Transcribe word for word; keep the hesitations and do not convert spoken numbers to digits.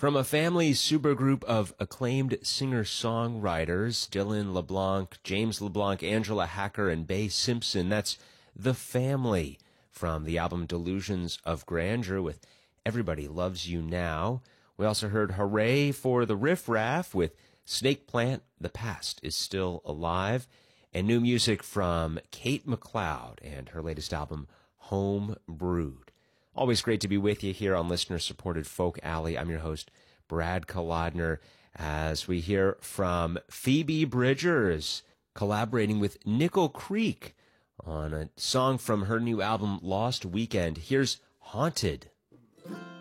From a family supergroup of acclaimed singer-songwriters, Dylan LeBlanc, James LeBlanc, Angela Hacker, and Bae Simpson, that's The Family from the album Delusions of Grandeur with Everybody Loves You Now. We also heard Hooray for the Riff Raff with Snake Plant, The Past is Still Alive, and new music from Kate McLeod and her latest album, Home Brewed. Always great to be with you here on listener-supported Folk Alley. I'm your host, Brad Kolodner, as we hear from Phoebe Bridgers collaborating with Nickel Creek on a song from her new album, Lost Weekend. Here's Haunted.